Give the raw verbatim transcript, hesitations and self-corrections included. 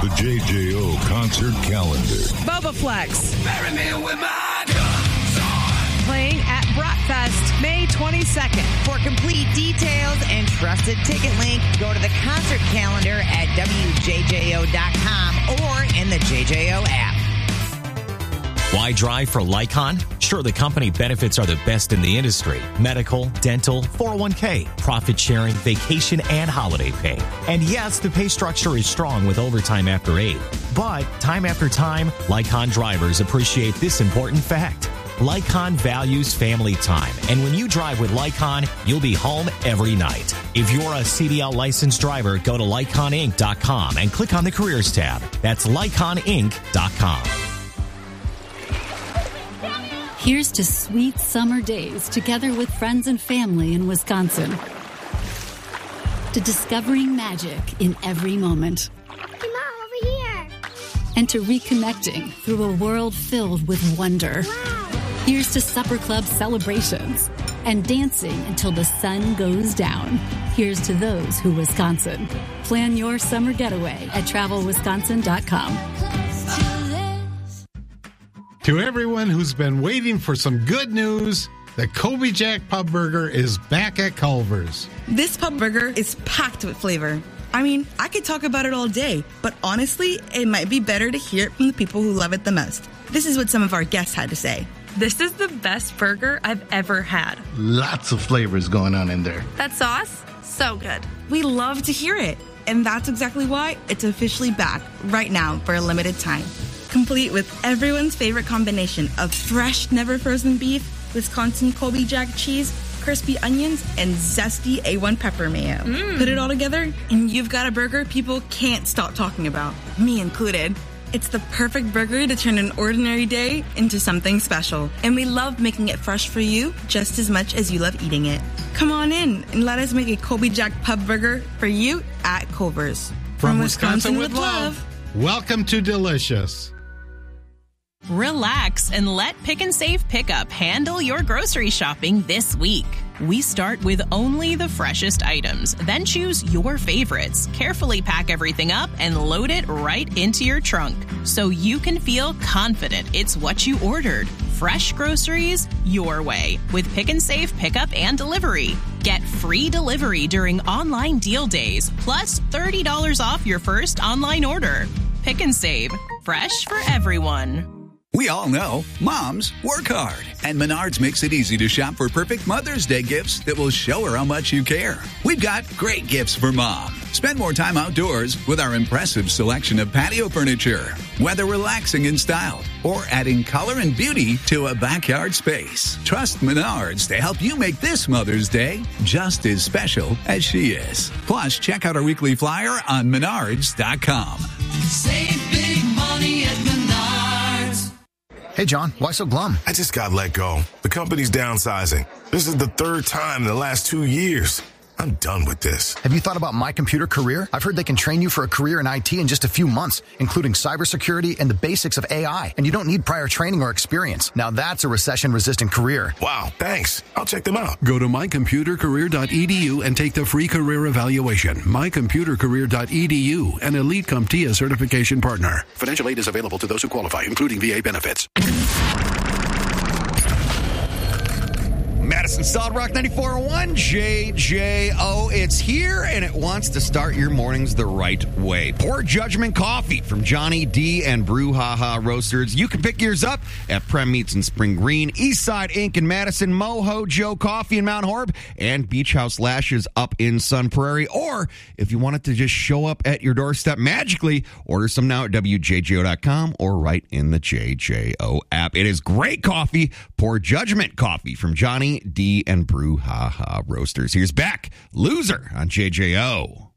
The J J O concert calendar. Boba Flex. Bury me with my guns on. Playing at Bratfest May twenty-second. For complete details and trusted ticket link, go to the concert calendar at W J J O dot com or in the J J O app. Why drive for Lycon? Sure, the company benefits are the best in the industry. Medical, dental, four oh one k, profit sharing, vacation, and holiday pay. And yes, the pay structure is strong with overtime after eight. But time after time, Lycon drivers appreciate this important fact. Lycon values family time. And when you drive with Lycon, you'll be home every night. If you're a C D L licensed driver, go to Lycon Inc dot com and click on the Careers tab. That's Lycon Inc dot com. Here's to sweet summer days together with friends and family in Wisconsin. To discovering magic in every moment. Hey, Mom, over here. And to reconnecting through a world filled with wonder. Wow. Here's to supper club celebrations and dancing until the sun goes down. Here's to those who Wisconsin. Plan your summer getaway at travel wisconsin dot com. To everyone who's been waiting for some good news, the Colby Jack Pub Burger is back at Culver's. This pub burger is packed with flavor. I mean, I could talk about it all day, but honestly, it might be better to hear it from the people who love it the most. This is what some of our guests had to say. This is the best burger I've ever had. Lots of flavors going on in there. That sauce, so good. We love to hear it, and that's exactly why it's officially back right now for a limited time. Complete with everyone's favorite combination of fresh, never frozen beef, Wisconsin Colby Jack cheese, crispy onions, and zesty A one pepper mayo. Mm. Put it all together, and you've got a burger people can't stop talking about, me included. It's the perfect burger to turn an ordinary day into something special, and we love making it fresh for you just as much as you love eating it. Come on in and let us make a Colby Jack Pub Burger for you at Culver's. From, From Wisconsin, Wisconsin with love, love, welcome to Delicious. Relax and let Pick and Save Pickup handle your grocery shopping this week. We start with only the freshest items, then choose your favorites, carefully pack everything up, and load it right into your trunk so you can feel confident it's what you ordered. Fresh groceries your way with Pick and Save Pickup and Delivery. Get free delivery during online deal days, plus thirty dollars off your first online order. Pick and Save, fresh for everyone. We all know moms work hard, and Menards makes it easy to shop for perfect Mother's Day gifts that will show her how much you care. We've got great gifts for mom. Spend more time outdoors with our impressive selection of patio furniture, whether relaxing in style or adding color and beauty to a backyard space. Trust Menards to help you make this Mother's Day just as special as she is. Plus, check out our weekly flyer on menards dot com. Save big money at Menards. Hey, John, why so glum? I just got let go. The company's downsizing. This is the third time in the last two years. I'm done with this. Have you thought about My Computer Career? I've heard they can train you for a career in I T in just a few months, including cybersecurity and the basics of A I. And you don't need prior training or experience. Now that's a recession-resistant career. Wow, thanks. I'll check them out. Go to my computer career dot e d u and take the free career evaluation. my computer career dot e d u, an Elite CompTIA certification partner. Financial aid is available to those who qualify, including V A benefits. Madison Solid Rock ninety-four point one, J J O. It's here, and it wants to start your mornings the right way. Poor Judgment Coffee from Johnny D and Brouhaha Roasters. You can pick yours up at Prem Meats in Spring Green, Eastside Incorporated in Madison, Moho Joe Coffee in Mount Horeb, and Beach House Lashes up in Sun Prairie. Or if you want it to just show up at your doorstep magically, order some now at W J J O dot com or right in the J J O app. It is great coffee. Poor Judgment Coffee from Johnny D and Brouhaha Roasters. Here's back, Loser on J J O.